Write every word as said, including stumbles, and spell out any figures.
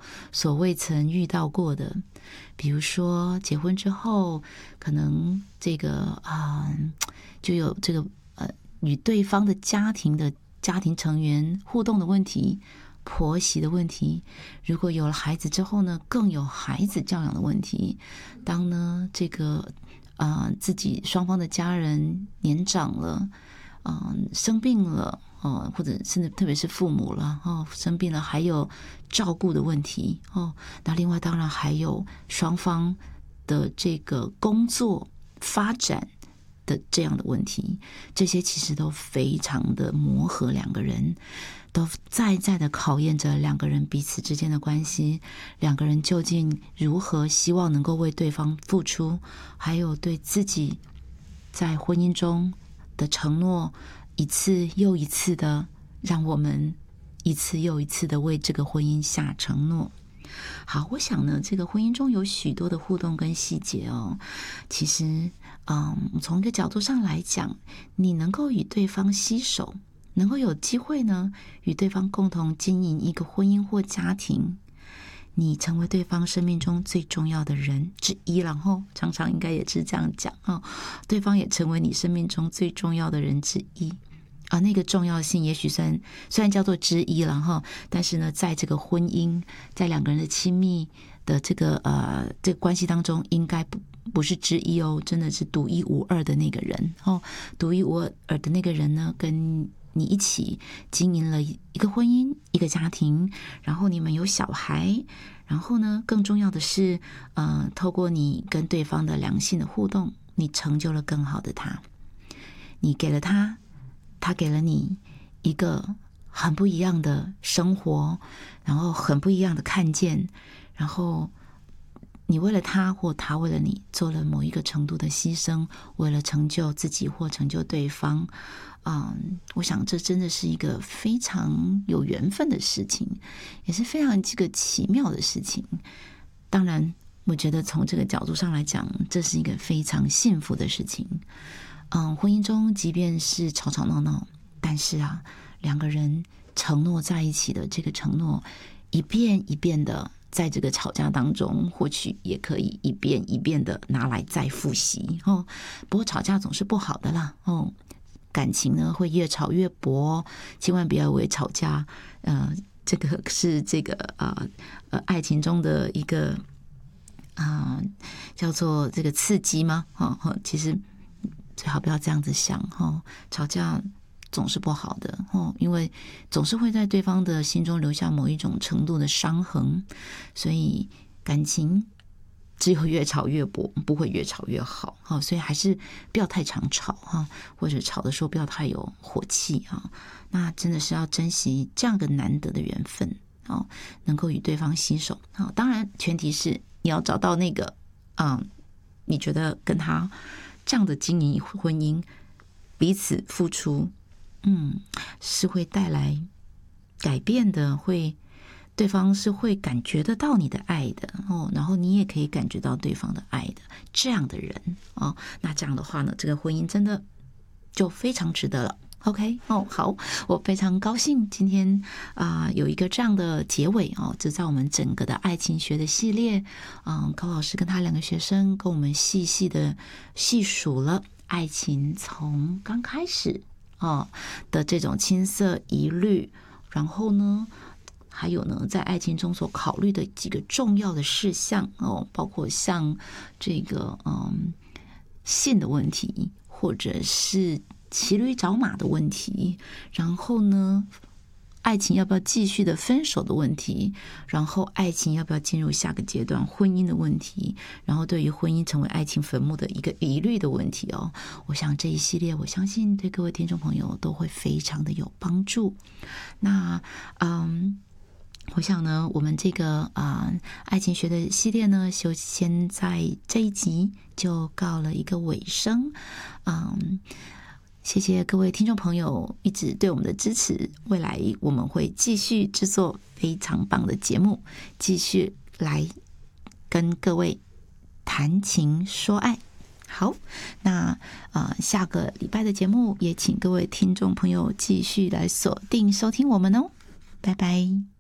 所未曾遇到过的。比如说结婚之后，可能这个啊、呃，就有这个呃与对方的家庭的家庭成员互动的问题，婆媳的问题。如果有了孩子之后呢，更有孩子教养的问题。当呢这个啊、呃、自己双方的家人年长了，嗯、呃，生病了。哦，或者甚至特别是父母了哦，生病了，还有照顾的问题哦。那另外当然还有双方的这个工作发展的这样的问题，这些其实都非常的磨合两个人，都在在的考验着两个人彼此之间的关系，两个人究竟如何希望能够为对方付出，还有对自己在婚姻中的承诺，一次又一次的让我们一次又一次的为这个婚姻下承诺。好，我想呢，这个婚姻中有许多的互动跟细节哦。其实，嗯，从一个角度上来讲，你能够与对方携手，能够有机会呢，与对方共同经营一个婚姻或家庭，你成为对方生命中最重要的人之一，然后常常应该也是这样讲哦，对方也成为你生命中最重要的人之一。啊，那个重要性也许虽然虽然叫做之一了哈，但是呢，在这个婚姻，在两个人的亲密的这个呃这个关系当中，应该不不是之一哦，真的是独一无二的那个人哦，独一无二的那个人呢，跟你一起经营了一个婚姻，一个家庭，然后你们有小孩，然后呢，更重要的是，呃，透过你跟对方的良性的互动，你成就了更好的他，你给了他。他给了你一个很不一样的生活，然后很不一样的看见，然后你为了他或他为了你做了某一个程度的牺牲，为了成就自己或成就对方。嗯，我想这真的是一个非常有缘分的事情，也是非常这个奇妙的事情。当然我觉得从这个角度上来讲，这是一个非常幸福的事情。嗯，婚姻中即便是吵吵闹闹，但是啊，两个人承诺在一起的这个承诺，一遍一遍的在这个吵架当中，或许也可以一遍一遍的拿来再复习哦。不过吵架总是不好的啦哦，感情呢会越吵越薄，千万不要为吵架，呃，这个是这个呃呃爱情中的一个啊、呃、叫做这个刺激吗？哦，其实。最好不要这样子想哈，吵架总是不好的哦，因为总是会在对方的心中留下某一种程度的伤痕，所以感情只有越吵越薄，不会越吵越好哈。所以还是不要太常吵哈，或者吵的时候不要太有火气哈。那真的是要珍惜这样个难得的缘分哦，能够与对方携手啊。当然，前提是你要找到那个嗯，你觉得跟他。这样的经营婚姻，彼此付出，嗯，是会带来改变的，会对方是会感觉得到你的爱的哦，然后你也可以感觉到对方的爱的，这样的人哦，那这样的话呢，这个婚姻真的就非常值得了。OK 哦，好，我非常高兴今天啊、呃、有一个这样的结尾哦，这在我们整个的爱情学的系列，嗯，高老师跟他两个学生跟我们细细的细数了爱情从刚开始哦的这种青涩疑虑，然后呢，还有呢，在爱情中所考虑的几个重要的事项哦，包括像这个嗯性的问题，或者是骑驴找马的问题，然后呢，爱情要不要继续的分手的问题，然后爱情要不要进入下个阶段婚姻的问题，然后对于婚姻成为爱情坟墓的一个疑虑的问题哦，我想这一系列我相信对各位听众朋友都会非常的有帮助。那嗯。我想呢，我们这个啊、呃、爱情学的系列呢，就先在这一集就告了一个尾声。嗯，谢谢各位听众朋友一直对我们的支持，未来我们会继续制作非常棒的节目，继续来跟各位谈情说爱。好，那呃下个礼拜的节目也请各位听众朋友继续来锁定收听我们哦，拜拜。